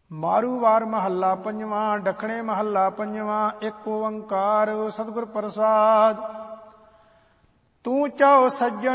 ਮਾਰੂ ਵਾਰ ਮਹੱਲਾ ਪੰਜਵਾਂ। ਡਖਣੇ ਮਹੱਲਾ ਪੰਜਵਾਂ। ਇੱਕ ਓੰਕਾਰ ਸਤਿਗੁਰ ਪ੍ਰਸਾਦ। ਤੂੰ ਚਾਓ ਸੱਜਣ